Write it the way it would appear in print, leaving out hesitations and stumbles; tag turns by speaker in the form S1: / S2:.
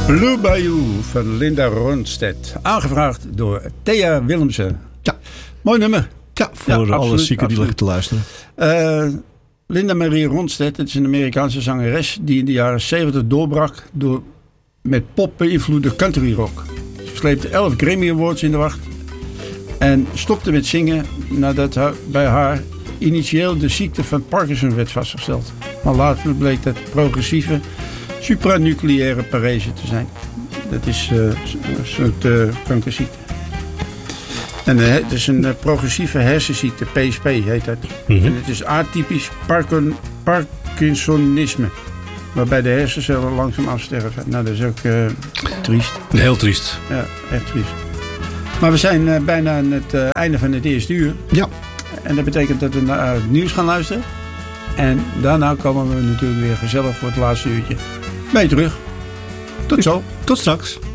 S1: Blue Bayou van Linda Ronstadt. Aangevraagd door Thea Willemsen.
S2: Ja.
S1: Mooi nummer.
S2: Ja, voor alle zieken die liggen te luisteren.
S1: Linda Marie Ronstadt, het is een Amerikaanse zangeres die in de jaren 70 doorbrak met pop beïnvloede country rock. Ze sleepte 11 Grammy Awards in de wacht en stopte met zingen nadat bij haar initieel de ziekte van Parkinson werd vastgesteld. Maar later bleek dat progressieve supranucleaire parese te zijn. Dat is een soort kankerziekte. En het is een progressieve hersenziekte, PSP heet dat. Mm-hmm. En het is atypisch Parkinsonisme. Waarbij de hersencellen langzaam afsterven. Nou, dat is ook triest.
S2: Heel triest.
S1: Ja, echt triest. Maar we zijn bijna aan het einde van het eerste uur.
S2: Ja.
S1: En dat betekent dat we naar het nieuws gaan luisteren. En daarna komen we natuurlijk weer gezellig voor het laatste uurtje bij je terug. Tot zo.
S2: Tot straks.